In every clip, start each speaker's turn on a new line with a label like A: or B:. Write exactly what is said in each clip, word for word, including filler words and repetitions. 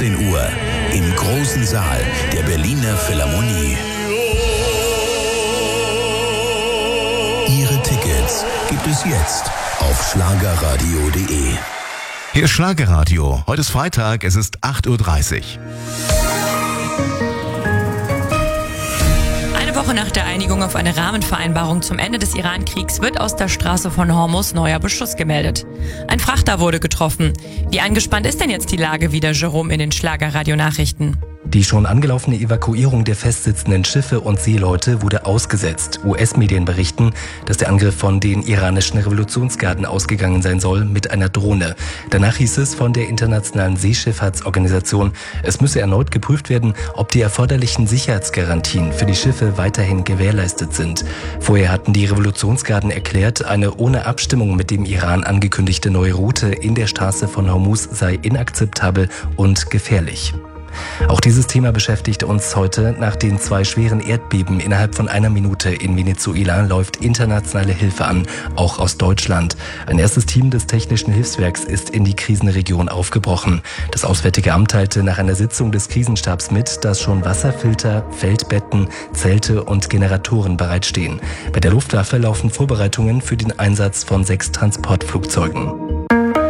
A: siebzehn Uhr im großen Saal der Berliner Philharmonie. Ihre Tickets gibt es jetzt auf schlagerradio punkt de.
B: Hier ist Schlagerradio. Heute ist Freitag, es ist acht Uhr dreißig.
C: Eine Woche nach der Einigung auf eine Rahmenvereinbarung zum Ende des Iran-Kriegs wird aus der Straße von Hormuz neuer Beschuss gemeldet. Ein Frachter wurde getroffen. Wie angespannt ist denn jetzt die Lage wieder, Jerome, in den Schlagerradio-Nachrichten?
D: Die schon angelaufene Evakuierung der festsitzenden Schiffe und Seeleute wurde ausgesetzt. U S-Medien berichten, dass der Angriff von den iranischen Revolutionsgarden ausgegangen sein soll mit einer Drohne. Danach hieß es von der Internationalen Seeschifffahrtsorganisation, es müsse erneut geprüft werden, ob die erforderlichen Sicherheitsgarantien für die Schiffe weiterhin gewährleistet sind. Vorher hatten die Revolutionsgarden erklärt, eine ohne Abstimmung mit dem Iran angekündigte neue Route in der Straße von Hormuz sei inakzeptabel und gefährlich. Auch dieses Thema beschäftigt uns heute. Nach den zwei schweren Erdbeben innerhalb von einer Minute in Venezuela läuft internationale Hilfe an, auch aus Deutschland. Ein erstes Team des Technischen Hilfswerks ist in die Krisenregion aufgebrochen. Das Auswärtige Amt teilte nach einer Sitzung des Krisenstabs mit, dass schon Wasserfilter, Feldbetten, Zelte und Generatoren bereitstehen. Bei der Luftwaffe laufen Vorbereitungen für den Einsatz von sechs Transportflugzeugen.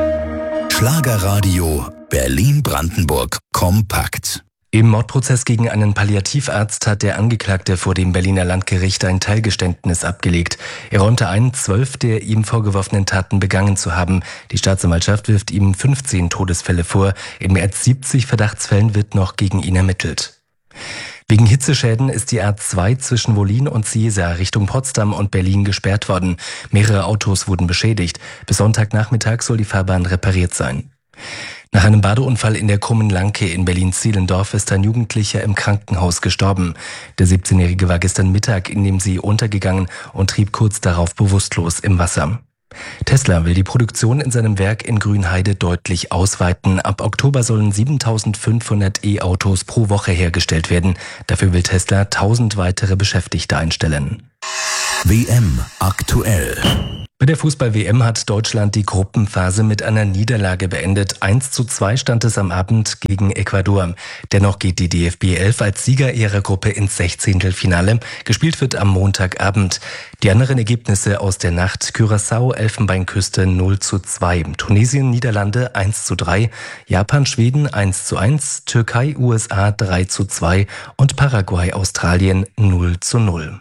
A: Schlagerradio Berlin-Brandenburg kompakt.
D: Im Mordprozess gegen einen Palliativarzt hat der Angeklagte vor dem Berliner Landgericht ein Teilgeständnis abgelegt. Er räumte ein, zwölf der ihm vorgeworfenen Taten begangen zu haben. Die Staatsanwaltschaft wirft ihm fünfzehn Todesfälle vor. In mehr als siebzig Verdachtsfällen wird noch gegen ihn ermittelt. Wegen Hitzeschäden ist die A zwei zwischen Wollin und Seesa Richtung Potsdam und Berlin gesperrt worden. Mehrere Autos wurden beschädigt. Bis Sonntagnachmittag soll die Fahrbahn repariert sein. Nach einem Badeunfall in der Krummen Lanke in Berlin-Zehlendorf ist ein Jugendlicher im Krankenhaus gestorben. Der siebzehnjährige war gestern Mittag in dem See untergegangen und trieb kurz darauf bewusstlos im Wasser. Tesla will die Produktion in seinem Werk in Grünheide deutlich ausweiten. Ab Oktober sollen siebentausendfünfhundert E-Autos pro Woche hergestellt werden. Dafür will Tesla tausend weitere Beschäftigte einstellen.
A: W M aktuell.
D: Bei der Fußball-W M hat Deutschland die Gruppenphase mit einer Niederlage beendet. eins zu zwei stand es am Abend gegen Ecuador. Dennoch geht die D F B elf als Sieger ihrer Gruppe ins Sechzehntelfinale. Gespielt wird am Montagabend. Die anderen Ergebnisse aus der Nacht: Curaçao, Elfenbeinküste null zu zwei, Tunesien, Niederlande eins zu drei, Japan, Schweden eins zu eins, Türkei, U S A drei zu zwei und Paraguay, Australien null zu null.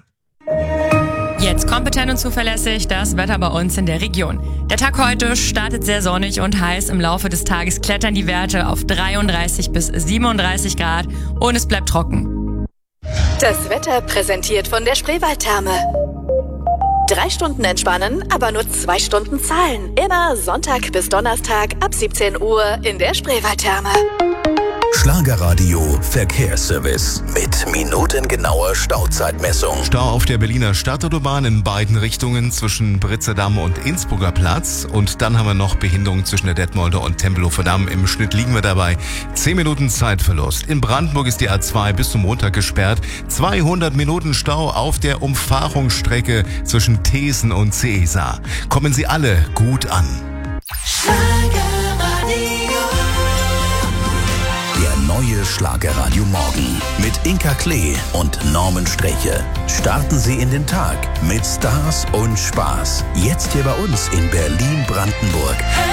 C: Jetzt kompetent und zuverlässig das Wetter bei uns in der Region. Der Tag heute startet sehr sonnig und heiß. Im Laufe des Tages klettern die Werte auf dreiunddreißig bis siebenunddreißig Grad und es bleibt trocken.
E: Das Wetter präsentiert von der Spreewaldtherme. Drei Stunden entspannen, aber nur zwei Stunden zahlen. Immer Sonntag bis Donnerstag ab siebzehn Uhr in der Spreewaldtherme.
A: Schlagerradio Verkehrsservice mit minutengenauer Stauzeitmessung.
B: Stau auf der Berliner Stadtautobahn in beiden Richtungen zwischen Britzer und Innsbrucker Platz. Und dann haben wir noch Behinderungen zwischen der Detmolder und Tempelhofer Damm. Im Schnitt liegen wir dabei zehn Minuten Zeitverlust. In Brandenburg ist die A zwei bis zum Montag gesperrt. zweihundert Minuten Stau auf der Umfahrungsstrecke zwischen Thesen und Seesa. Kommen Sie alle gut an.
A: Neue Schlagerradio Morgen mit Inka Klee und Norman Streche. Starten Sie in den Tag mit Stars und Spaß. Jetzt hier bei uns in Berlin-Brandenburg.